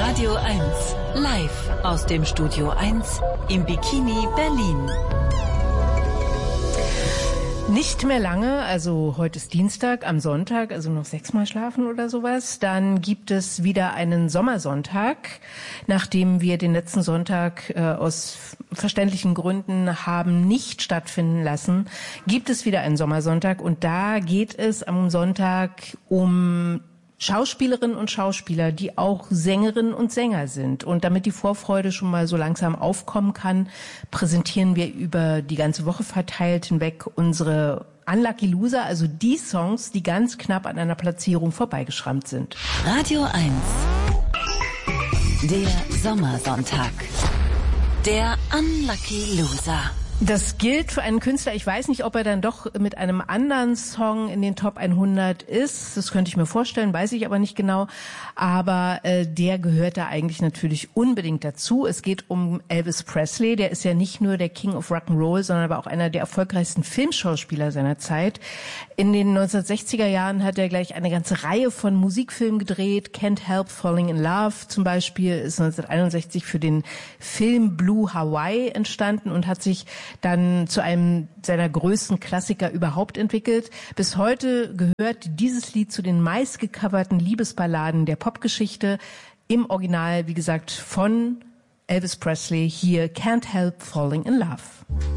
Radio 1, live aus dem Studio 1 im Bikini Berlin. Nicht mehr lange, also heute ist Dienstag, am Sonntag, also noch 6-mal schlafen oder sowas. Dann gibt es wieder einen Sommersonntag, nachdem wir den letzten Sonntag aus verständlichen Gründen haben nicht stattfinden lassen, gibt es wieder einen Sommersonntag und da geht es am Sonntag um Schauspielerinnen und Schauspieler, die auch Sängerinnen und Sänger sind. Und damit die Vorfreude schon mal so langsam aufkommen kann, präsentieren wir über die ganze Woche verteilt hinweg unsere Unlucky Loser, also die Songs, die ganz knapp an einer Platzierung vorbeigeschrammt sind. Radio 1, der Sommersonntag, der Unlucky Loser. Das gilt für einen Künstler. Ich weiß nicht, ob er dann doch mit einem anderen Song in den Top 100 ist. Das könnte ich mir vorstellen, weiß ich aber nicht genau. Aber der gehört da eigentlich natürlich unbedingt dazu. Es geht um Elvis Presley. Der ist ja nicht nur der King of Rock'n'Roll, sondern aber auch einer der erfolgreichsten Filmschauspieler seiner Zeit. In den 1960er Jahren hat er gleich eine ganze Reihe von Musikfilmen gedreht. Can't Help Falling in Love zum Beispiel ist 1961 für den Film Blue Hawaii entstanden und hat sich dann zu einem seiner größten Klassiker überhaupt entwickelt. Bis heute gehört dieses Lied zu den meistgecoverten Liebesballaden der Popgeschichte. Im Original, wie gesagt, von Elvis Presley. Hier Can't Help Falling in Love.